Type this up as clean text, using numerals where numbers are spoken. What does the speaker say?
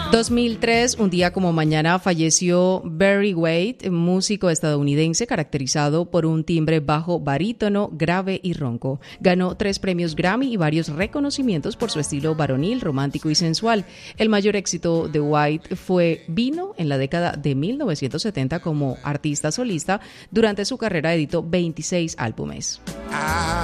2003, un día como mañana, falleció Barry White, músico estadounidense caracterizado por un timbre bajo barítono, grave y ronco. Ganó 3 premios Grammy y varios reconocimientos por su estilo varonil, romántico y sensual. El mayor éxito de White vino en la década de 1970 como artista solista. Durante su carrera editó 26 álbumes.